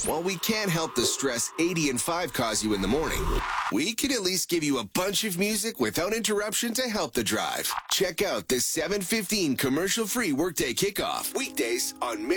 While we can't help the stress 80 and 5 cause you in the morning, we can at least give you a bunch of music without interruption to help the drive. Check out the 7:15 commercial-free Workday Kickoff. Weekdays on